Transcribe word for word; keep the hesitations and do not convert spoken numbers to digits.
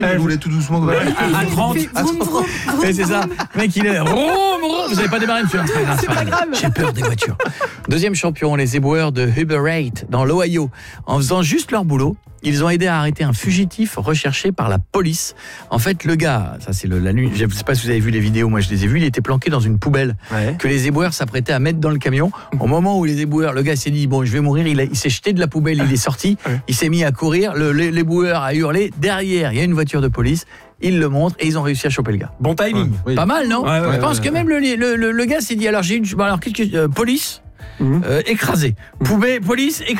Il roulait tout doucement. Ouais. À, à trente. Et c'est ça. Le mec, il est. Vous n'avez pas démarré, monsieur. C'est pas grave. J'ai peur des voitures. Deuxième champion, les éboueurs de Uber Eats dans l'Ohio. En faisant juste leur boulot, ils ont aidé à arrêter un fugitif recherché par la police. En fait, le gars, ça c'est le, la nuit, je ne sais pas si vous avez vu les vidéos, moi je les ai vues, il était planqué dans une poubelle ouais. que les éboueurs s'apprêtaient à mettre dans le camion. Au moment où les éboueurs, le gars s'est dit, bon, je vais mourir, il, a, il s'est jeté de la poubelle, il est sorti, ouais. il s'est mis à courir, le, le, l'éboueur a hurlé. Derrière, il y a une voiture de police. Ils le montrent et ils ont réussi à choper le gars. Bon timing. Ouais. Oui. Pas mal, non ouais, ouais, Je pense ouais, que ouais. même le, le, le, le gars s'est dit, alors j'ai une... Alors, qu'est-ce que... Euh, police mmh. euh, écrasé. Mmh. Poubelle, police écrasé.